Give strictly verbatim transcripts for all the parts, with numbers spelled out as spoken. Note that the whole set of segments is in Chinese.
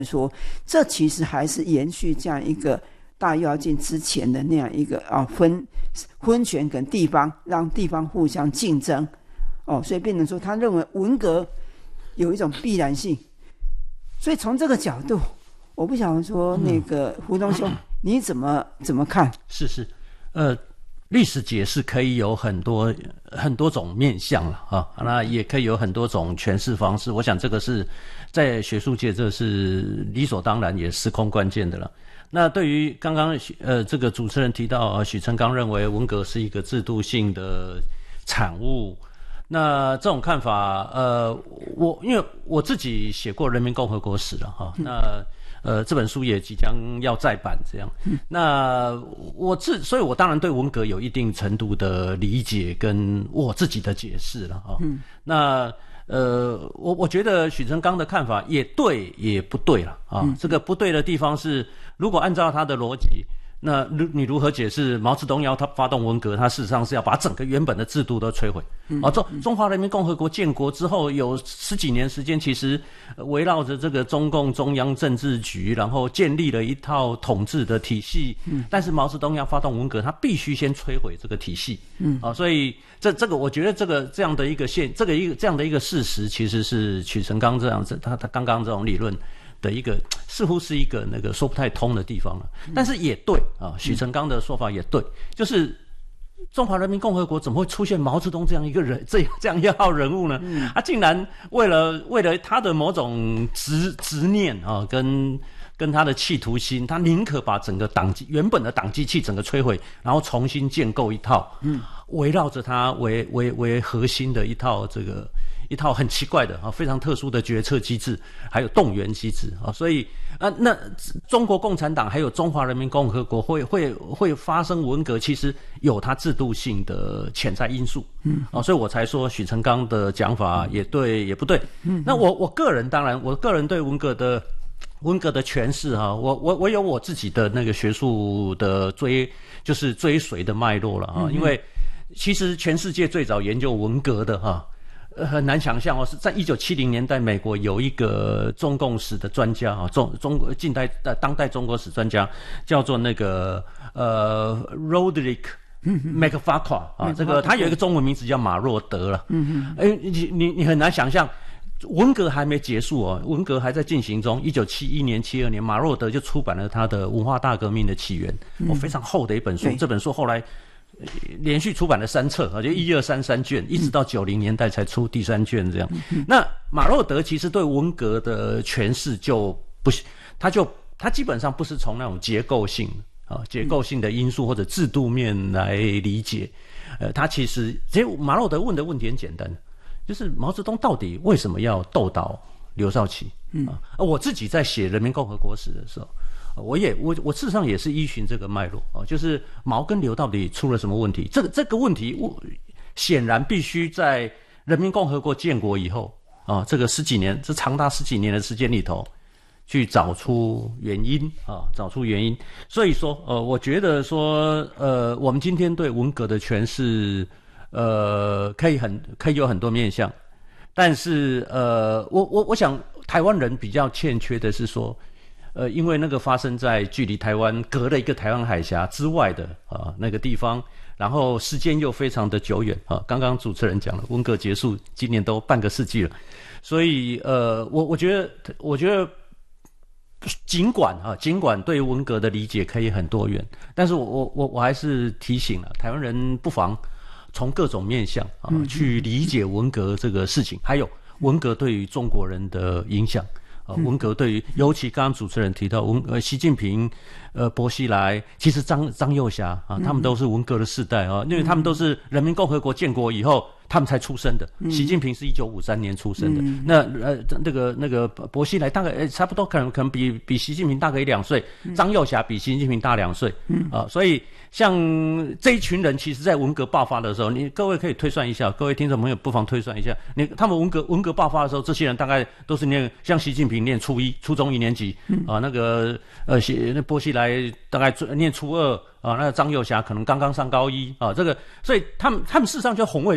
说，这其实还是延续这样一个大跃进之前的那样一个啊分分权跟地方，让地方互相竞争哦，所以变成说他认为文革有一种必然性。所以从这个角度，我不晓得说那个胡东兄、嗯、你怎么怎么看？ 是是，呃，历史解释可以有很多很多种面向了啊，那也可以有很多种诠释方式。我想这个是在学术界这是理所当然，也时空关键的了。那对于刚刚呃这个主持人提到，呃、许成刚认为文革是一个制度性的产物。那这种看法，呃，我因为我自己写过《人民共和国史》了哈，那呃这本书也即将要再版，这样。那我自，所以我当然对文革有一定程度的理解跟我自己的解释了哈。那呃，我我觉得许成刚的看法也对，也不对了啊。这个不对的地方是，如果按照他的逻辑。那你如何解释毛泽东要他发动文革？他事实上是要把整个原本的制度都摧毁。啊，中中华人民共和国建国之后有十几年时间，其实围绕着这个中共中央政治局，然后建立了一套统治的体系。嗯，但是毛泽东要发动文革，他必须先摧毁这个体系。嗯，啊，所以这这个我觉得这个这样的一个现，这个一个这样的一个事实，其实是许成刚这样子，他他刚刚这种理论。的一个似乎是一个那个说不太通的地方了，但是也对啊，许成刚的说法也对，就是中华人民共和国怎么会出现毛泽东这样一个人，这样这样一号人物呢？他竟然为了为了他的某种执执念啊，跟跟他的企图心，他宁可把整个党原本的党机器整个摧毁，然后重新建构一套，嗯，围绕着他为为为核心的一套这个。一套很奇怪的啊，非常特殊的决策机制，还有动员机制啊，所以啊，那中国共产党还有中华人民共和国会会会发生文革，其实有它制度性的潜在因素，嗯啊，所以我才说许成刚的讲法也对也不对，嗯，那我我个人当然，我个人对文革的文革的诠释哈，我我我有我自己的那个学术的追，就是追随的脉络了啊，因为其实全世界最早研究文革的哈。呃，很难想象哦，是在一九七零年代，美国有一个中共史的专家啊，中中国近代呃当代中国史专家，叫做那个呃 Roderick MacFarquhar 啊，这个他有一个中文名字叫马若德了。嗯嗯，哎，你你你很难想象，文革还没结束哦，文革还在进行中。一九七一年、七二年，马若德就出版了他的《文化大革命的起源》，哦，非常厚的一本书。这本书后来。连续出版了三册，就一二三三卷，一直到九零年代才出第三卷这样。嗯、那马若德其实对文革的诠释就不，他就他基本上不是从那种结构性啊结构性的因素或者制度面来理解。呃，他其实其实马若德问的问题很简单，就是毛泽东到底为什么要斗倒刘少奇？嗯啊，我自己在写《人民共和国史》的时候。我也我我事实上也是依循这个脉络啊，就是毛跟刘到底出了什么问题？这个这个问题，我显然必须在人民共和国建国以后啊，这个十几年，这长达十几年的时间里头，去找出原因啊，找出原因。所以说，呃，我觉得说，呃，我们今天对文革的诠释，呃，可以很可以有很多面向，但是呃，我我我想台湾人比较欠缺的是说。呃，因为那个发生在距离台湾隔了一个台湾海峡之外的啊那个地方，然后时间又非常的久远啊。刚刚主持人讲了，文革结束今年都半个世纪了，所以呃，我我觉得我觉得尽管啊，尽管对文革的理解可以很多元，但是我我我我还是提醒了台湾人不妨从各种面向啊去理解文革这个事情，还有文革对于中国人的影响。呃，文革对于，尤其刚刚主持人提到文呃，习近平、呃，薄熙来，其实张张幼霞啊，他们都是文革的世代啊，因为他们都是人民共和国建国以后，他们才出生的。习近平是一九五三年出生的，嗯、那呃，那个那个薄熙来大概、呃、差不多，可能可能比比习近平大个一两岁，张幼霞比习近平大两岁，嗯啊，所以像这一群人，其实在文革爆发的时候，你各位可以推算一下，各位听众朋友不妨推算一下，你他们文革文革爆发的时候，这些人大概都是念像习近平念初一、初中一年级，嗯、啊，那个呃，那薄熙来大概念初二。啊，那个张幼霞可能刚刚上高一啊，这个，所以他们他们事实上就红卫兵的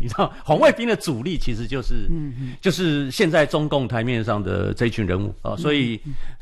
你知道，红卫兵的主力其实就是，嗯、就是现在中共台面上的这一群人物啊、哦，所以。